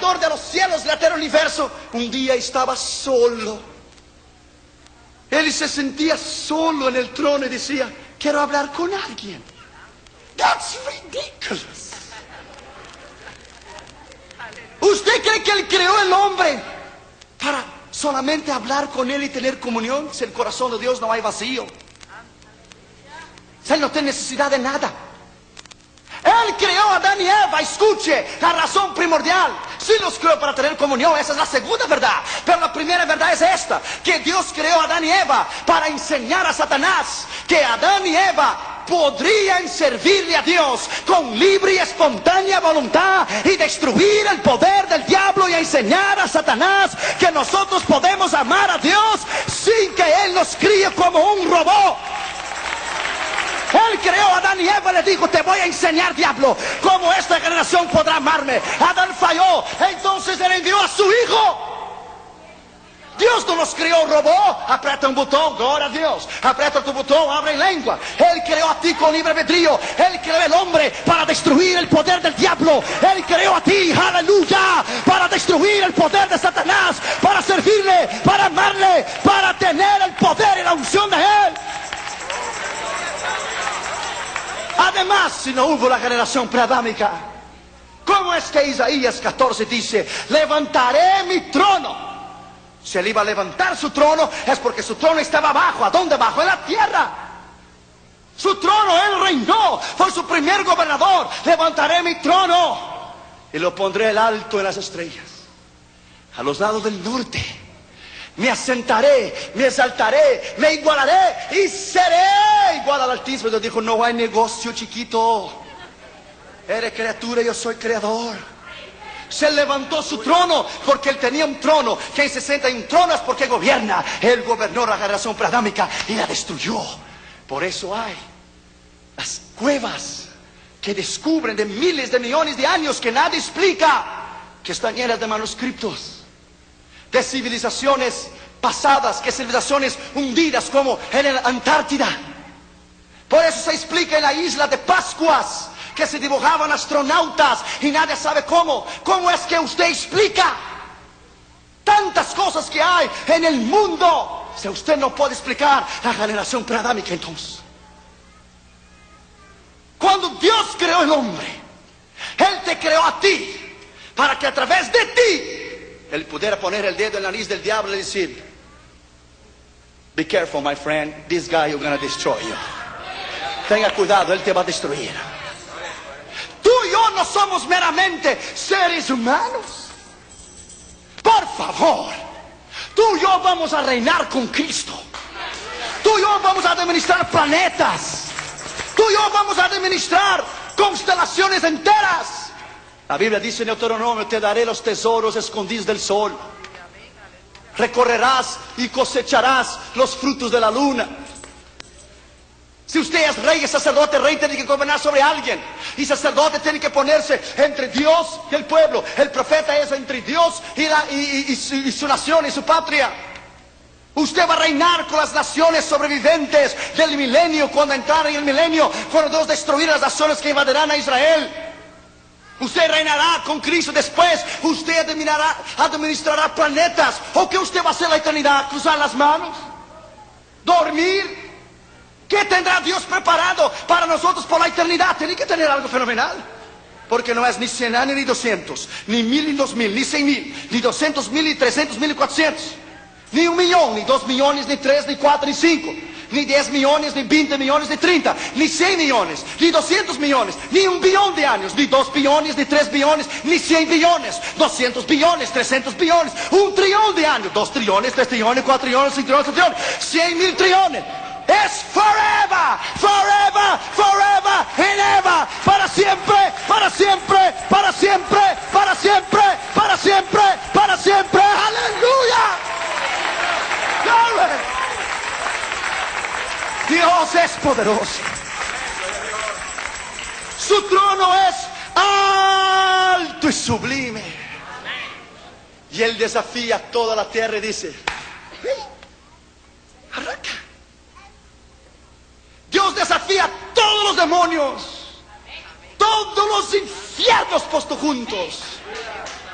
creador de los cielos, del eterno universo, un día estaba solo. Él se sentía solo en el trono y decía: quiero hablar con alguien. That's ridiculous. ¿Usted cree que Él creó el hombre para solamente hablar con Él y tener comunión? Si el corazón de Dios no hay vacío, Él no tiene necesidad de nada. Él creó a Adán y Eva. Escuche, la razón primordial: sí los creó para tener comunión, esa es la segunda verdad. Pero la primera verdad es esta: que Dios creó a Adán y Eva para enseñar a Satanás que Adán y Eva podrían servirle a Dios con libre y espontánea voluntad y destruir el poder del diablo, y a enseñar a Satanás que nosotros podemos amar a Dios sin que Él nos críe como un robot. Él creó a Adán y Eva, le dijo: te voy a enseñar, diablo, cómo esta generación podrá amarme. Adán falló, entonces Él envió a su hijo. Dios no nos creó robot: aprieta un botón, gloria a Dios, aprieta tu botón, abre lengua. Él creó a ti con libre albedrío. Él creó el hombre para destruir el poder del diablo. Él creó a ti, aleluya, para destruir el poder de Satanás, para servirle, para amarle, para tener el poder y la unción de Él. Además, si no hubo la generación preadámica, ¿cómo es que Isaías 14 dice: levantaré mi trono? Si Él iba a levantar su trono, es porque su trono estaba abajo. ¿A dónde abajo? En la tierra. Su trono, Él reinó, fue su primer gobernador. Levantaré mi trono y lo pondré el alto en las estrellas, a los lados del norte. Me asentaré, me exaltaré, me igualaré y seré igual al Altísimo. Dios dijo: no hay negocio, chiquito. Eres criatura, yo soy creador. Se levantó su trono porque Él tenía un trono. Quien se sienta en un trono es porque gobierna. Él gobernó la generación preadámica y la destruyó. Por eso hay las cuevas que descubren de miles de millones de años que nadie explica, que están llenas de manuscritos de civilizaciones pasadas, que civilizaciones hundidas como en la Antártida. Por eso se explica en la isla de Pascuas que se dibujaban astronautas y nadie sabe cómo. ¿Cómo es que usted explica tantas cosas que hay en el mundo si usted no puede explicar la generación preadámica? Entonces, cuando Dios creó el hombre, Él te creó a ti para que a través de ti Él pudiera poner el dedo en la nariz del diablo y decir: be careful, my friend, this guy is going to destroy you. Tenga cuidado, Él te va a destruir. Tú y yo no somos meramente seres humanos. Por favor, tú y yo vamos a reinar con Cristo. Tú y yo vamos a administrar planetas. Tú y yo vamos a administrar constelaciones enteras. La Biblia dice en Deuteronomio: te daré los tesoros escondidos del sol. Recorrerás y cosecharás los frutos de la luna. Si usted es rey y sacerdote, el rey tiene que gobernar sobre alguien. Y sacerdote tiene que ponerse entre Dios y el pueblo. El profeta es entre Dios y su nación y su patria. Usted va a reinar con las naciones sobrevivientes del milenio, cuando entrara en el milenio, cuando Dios destruirá las naciones que invadirán a Israel. Usted reinará con Cristo. Después usted administrará planetas. ¿O qué usted va a hacer en la eternidad? ¿Cruzar las manos? ¿Dormir? ¿Qué tendrá Dios preparado para nosotros por la eternidad? Tiene que tener algo fenomenal. Porque no es ni 100 años ni 200, ni 1000 ni 2000, ni 100,000, ni 200,000, ni 300,000, ni 400, ni 1 millón, ni 2 millones, ni 3, ni 4, ni 5, ni 10 millones, ni 20 millones, ni 30, ni 100 millones, ni 200 millones, ni 1 billón de años, ni 2 billones, ni 3 billones, ni 100 billones, 200 billones, 300 billones, 1 trillón de años, 2 trillones, 3 trillones, 4 trillones, 5 trillones, 6 trillones, 100,000 trillones. Es forever, forever, forever and ever. Para siempre, para siempre, para siempre, para siempre, para siempre, para siempre. Aleluya. Glory. Dios es poderoso. Su trono es alto y sublime. Y Él desafía toda la tierra y dice: hey, arranca. Dios desafía a todos los demonios, todos los infiernos puestos juntos.